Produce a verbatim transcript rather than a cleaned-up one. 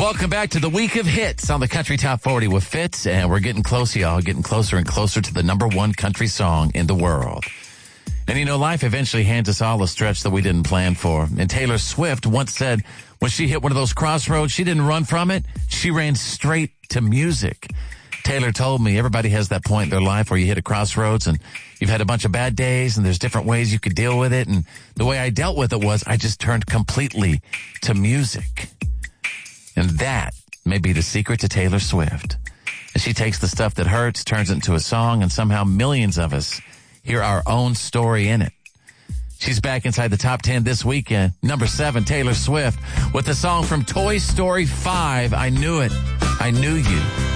Welcome back to the week of hits on the Country Top forty with Fitz, and we're getting close, y'all, getting closer and closer to the number one country song in the world. And you know, life eventually hands us all a stretch that we didn't plan for. And Taylor Swift once said when she hit one of those crossroads, she didn't run from it. She ran straight to music. Taylor told me everybody has that point in their life where you hit a crossroads and you've had a bunch of bad days and there's different ways you could deal with it. And the way I dealt with it was I just turned completely to music. And that may be the secret to Taylor Swift. And she takes the stuff that hurts, turns it into a song, and somehow millions of us hear our own story in it. She's back inside the top ten this weekend. Number seven, Taylor Swift, with the song from Toy Story five, I Knew It, I Knew You.